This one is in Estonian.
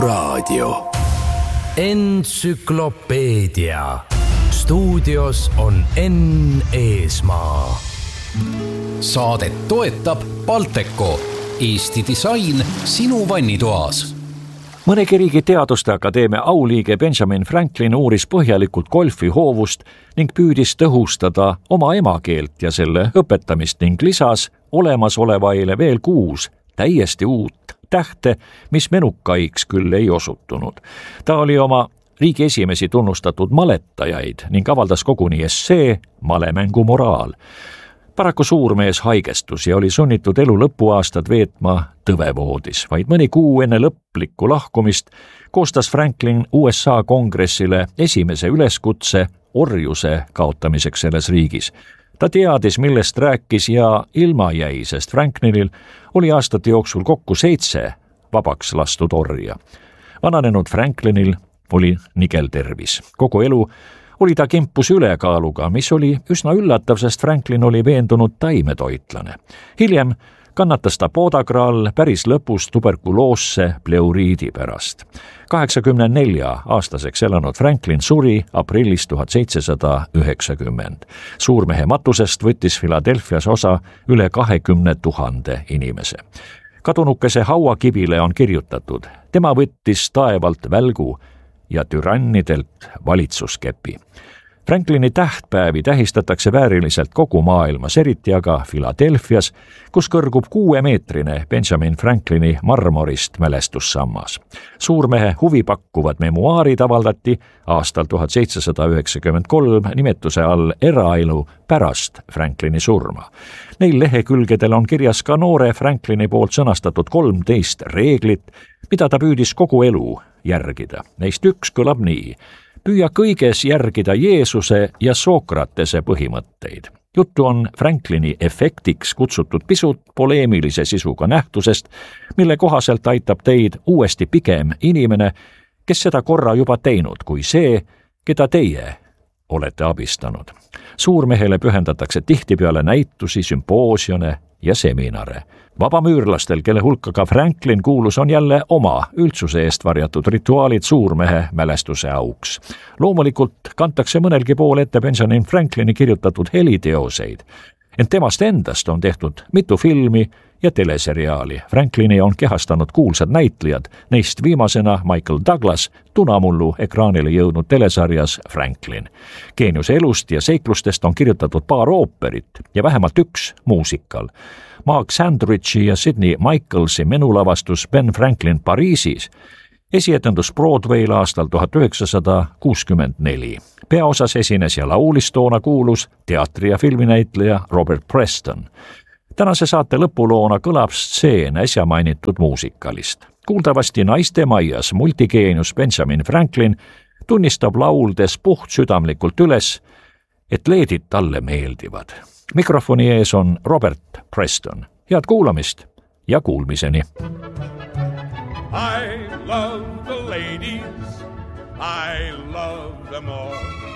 Raadio. Entsüklopeedia. Stuudios on Enn Eesmaa. Saadet toetab Balteco, Eesti disain sinu vannitoas. Mõnekirigi Teaduste Akadeemia auliige Benjamin Franklin uuris põhjalikult golfi hoovust ning püüdis tõhustada oma emakeelt ja selle õpetamist ning lisas olemasolevaile veel 6 täiesti uut tähte, mis menukaiks küll ei osutunud. Ta oli oma riigi esimesi tunnustatud maletajaid ning avaldas koguni essee Malemängu moraal. Paraku suurmees haigestus ja oli sunnitud elu lõpuaastad veetma tõvevoodis. Vaid mõni kuu enne lõplikku lahkumist koostas Franklin USA kongressile esimese üleskutse orjuse kaotamiseks selles riigis. Ta teadis, millest rääkis ja ilma jäi, sest Franklinil oli aastate jooksul kokku 7 vabaks lastud orja. Vananenud Franklinil oli nigeltervis. Kogu elu oli ta kimpus ülekaaluga, mis oli üsna üllatav, sest Franklin oli veendunud taimetoitlane. Hiljem kannatas ta podagraal päris lõpus tuberkuloosse pleuriidi pärast. 84-aastaseks elanud Franklin suri aprillis 1790. Suurmehe matusest võttis Philadelphias osa üle 20 000 inimese. Kadunukese hauakibile on kirjutatud: tema võttis taevalt välgu ja türannidelt valitsuskepi. Franklini tähtpäevi tähistatakse vääriliselt kogu maailmas, eriti aga Philadelphias, kus kõrgub 6-meetrine Benjamin Franklini marmorist mälestussammas. Suurmehe huvipakkuvad memuaarid avaldati aastal 1793 nimetuse all Eraelu pärast Franklini surma. Neil lehekülgedel on kirjas ka noore Franklini poolt sõnastatud 13 reeglit, mida ta püüdis kogu elu järgida. Neist üks kõlab nii: püüa kõiges järgida Jeesuse ja Sokratese põhimõtteid. Juttu on Franklini efektiks kutsutud pisut poleemilise sisuga nähtusest, mille kohaselt aitab teid uuesti pigem inimene, kes seda korra juba teinud, kui see, keda teie olete abistanud. Suurmehele pühendatakse tihtipeale näitusi, sümpoosione ja seminare. Vabamüürlastel, kelle hulka ka Franklin kuulus, on jälle oma üldsuse eest varjatud rituaalid suurmehe mälestuse auks. Loomulikult kantakse mõnelgi pool ette Benjamin Franklini kirjutatud heliteoseid, ent temast endast on tehtud mitu filmi ja teleseriaali. Franklini on kehastanud kuulsad näitlejad, neist viimasena Michael Douglas tunamullu ekraanile jõudnud telesarjas Franklin. Geeniuse elust ja seiklustest on kirjutatud 2 ooperit ja vähemalt 1 muusikal. Mark Sandrichi ja Sidney Michelsi menulavastus Ben Franklin Pariisis esietendus Broadway'l aastal 1964. Peaosas esines ja laulis toona kuulus teatri- ja filminäitleja Robert Preston. Tänase saate lõpuloona kõlab stseen äsja mainitud muusikalist. Kuuldavasti naistemaias multigeenius Benjamin Franklin tunnistab lauldes puhtsüdamlikult üles, et leedid talle meeldivad. Mikrofoni ees on Robert Preston. Head kuulamist ja kuulmiseni. I love the ladies, I love them all.